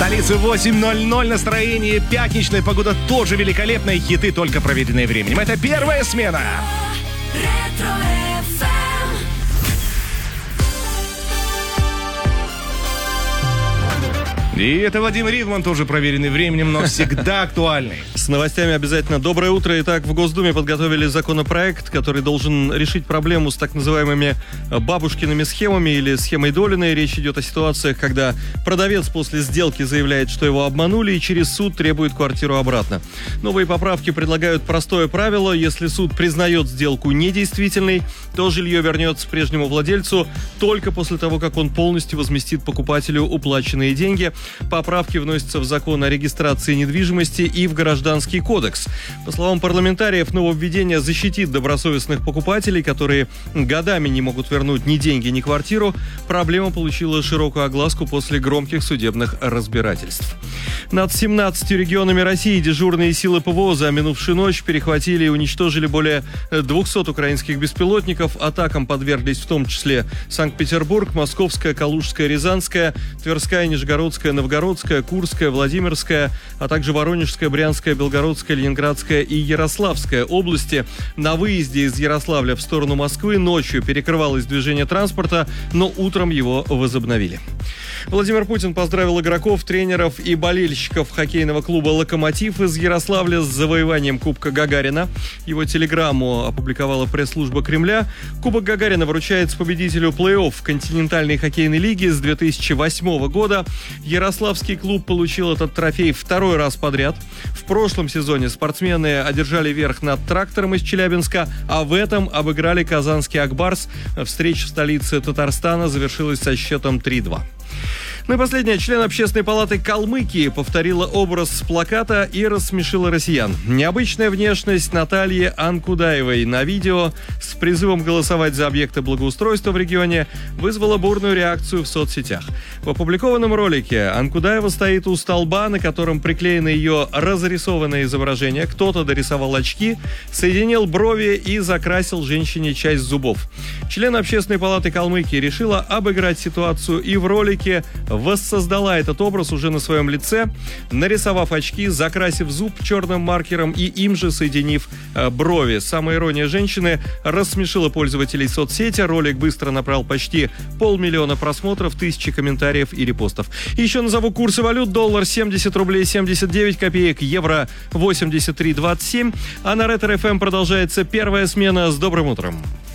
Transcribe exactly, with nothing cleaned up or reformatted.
столице восемь ноль ноль, настроение пятничное, погода тоже великолепная, хиты только проверенные временем. Это первая смена. И это Вадим Ридман, тоже проверенный временем, но всегда актуальный. С новостями обязательно. Доброе утро. Итак, в Госдуме подготовили законопроект, который должен решить проблему с так называемыми бабушкиными схемами или схемой Долиной. Речь идет о ситуациях, когда продавец после сделки заявляет, что его обманули, и через суд требует квартиру обратно. Новые поправки предлагают простое правило. Если суд признает сделку недействительной, то жилье вернется прежнему владельцу только после того, как он полностью возместит покупателю уплаченные деньги. Поправки вносятся в закон о регистрации недвижимости и в Гражданский кодекс. По словам парламентариев, нововведение защитит добросовестных покупателей, которые годами не могут вернуть ни деньги, ни квартиру. Проблема получила широкую огласку после громких судебных разбирательств. Над семнадцатью регионами России дежурные силы ПВО за минувшую ночь перехватили и уничтожили более двухсот украинских беспилотников. Атакам подверглись в том числе Санкт-Петербург, Московская, Калужская, Рязанская, Тверская, Нижегородская, Новгородская, Курская, Владимирская, а также Воронежская, Брянская, Белгородская, Ленинградская и Ярославская области. На выезде из Ярославля в сторону Москвы ночью перекрывалось движение транспорта, но утром его возобновили. Владимир Путин поздравил игроков, тренеров и болельщиков хоккейного клуба «Локомотив» из Ярославля с завоеванием Кубка Гагарина. Его телеграмму опубликовала пресс-служба Кремля. Кубок Гагарина вручается победителю плей-офф континентальной хоккейной лиги с две тысячи восьмого года. Ярославский клуб получил этот трофей второй раз подряд. В прошлом сезоне спортсмены одержали верх над «Трактором» из Челябинска, а в этом обыграли казанский «Акбарс». Встреча в столице Татарстана завершилась со счетом три-два. Ну и последнее. Член Общественной палаты Калмыкии повторила образ с плаката и рассмешила россиян. Необычная внешность Натальи Анкудаевой на видео с призывом голосовать за объекты благоустройства в регионе вызвала бурную реакцию в соцсетях. В опубликованном ролике Анкудаева стоит у столба, на котором приклеено ее разрисованное изображение. Кто-то дорисовал очки, соединил брови и закрасил женщине часть зубов. Член Общественной палаты Калмыкии решила обыграть ситуацию и в ролике воссоздала этот образ уже на своем лице, нарисовав очки, закрасив зуб черным маркером и им же соединив э, брови. Самоирония женщины рассмешила пользователей соцсети. Ролик быстро набрал почти полмиллиона просмотров, тысячи комментариев и репостов. И еще назову курсы валют. Доллар семьдесят рублей семьдесят девять копеек, евро восемьдесят три двадцать семь. А на Ретро эф эм продолжается первая смена. С добрым утром.